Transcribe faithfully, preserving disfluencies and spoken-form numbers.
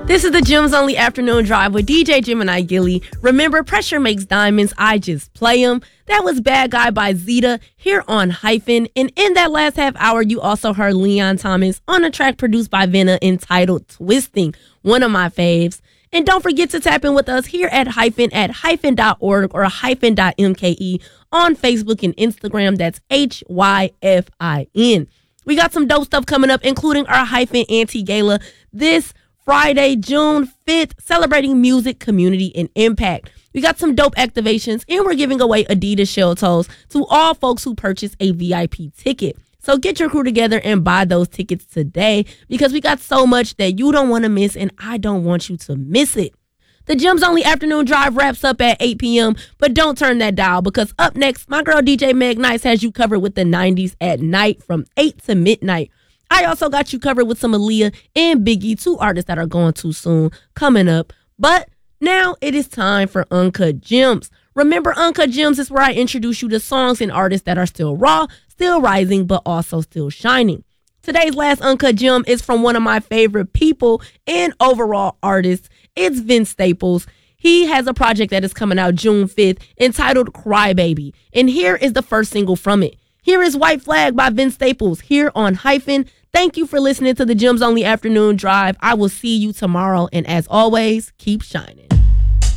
This is the Gems Only Afternoon Drive with D J Gemini Gilly. Remember, pressure makes diamonds. I just play them. That was Bad Guy by Zeta here on Hyphen. And in that last half hour, you also heard Leon Thomas on a track produced by Venna entitled Twisting, one of my faves. And don't forget to tap in with us here at Hyphen at hyphen dot org or hyphen dot m k e on Facebook and Instagram. That's H Y F I N. We got some dope stuff coming up, including our Hyphen Anti-Gala this Friday, June fifth, celebrating music, community, and impact. We got some dope activations, and we're giving away Adidas shell toes to all folks who purchase a V I P ticket. So get your crew together and buy those tickets today, because we got so much that you don't want to miss, and I don't want you to miss it. The Gems Only Afternoon Drive wraps up at eight p.m., but don't turn that dial, because up next, my girl D J Meg Nice has you covered with the nineties at night from eight to midnight. I also got you covered with some Aaliyah and Biggie, two artists that are going too soon, coming up. But now it is time for Uncut Gems. Remember, Uncut Gems is where I introduce you to songs and artists that are still raw, still rising, but also still shining. Today's last Uncut Gem is from one of my favorite people and overall artists. It's Vince Staples. He has a project that is coming out June fifth entitled Crybaby. And here is the first single from it. Here is White Flag by Vince Staples here on Hyphen. Thank you for listening to the Gems Only Afternoon Drive. I will see you tomorrow. And as always, keep shining.